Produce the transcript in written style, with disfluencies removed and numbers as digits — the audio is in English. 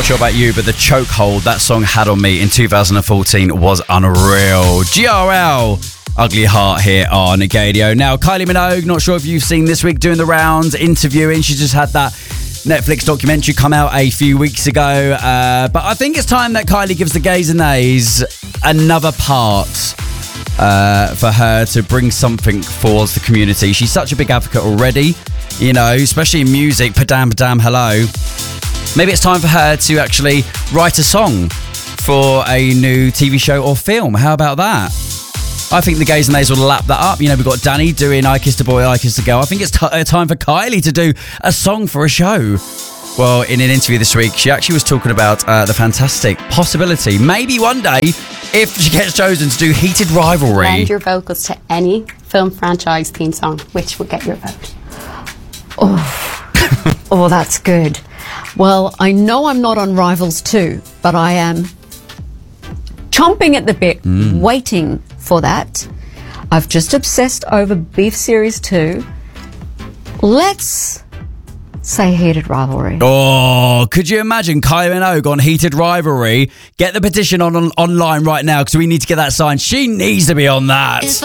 Sure about you, but the chokehold that song had on me in 2014 was unreal. GRL, Ugly Heart here on Gadio. Now, Kylie Minogue, not sure if you've seen this week doing the rounds, interviewing. She just had that Netflix documentary come out a few weeks ago. But I think it's time that Kylie gives the gays and nays another part for her to bring something for the community. She's such a big advocate already, you know, especially in music. Padam, hello. Maybe it's time for her to actually write a song for a new TV show or film. How about that? I think the gays and nays will lap that up. You know, we've got Danny doing I Kissed a Boy, I Kissed a Girl. I think it's time for Kylie to do a song for a show. Well, in an interview this week, she actually was talking about the fantastic possibility, maybe one day, if she gets chosen to do Heated Rivalry. Lend your vocals to any film franchise theme song, which would get your vote? Oh, that's good. Well, I know I'm not on Rivals 2, but I am chomping at the bit, waiting for that. I've just obsessed over Beef Series 2. Let's say Heated Rivalry. Oh, could you imagine Kylie Minogue on Heated Rivalry? Get the petition online right now because we need to get that signed. She needs to be on that.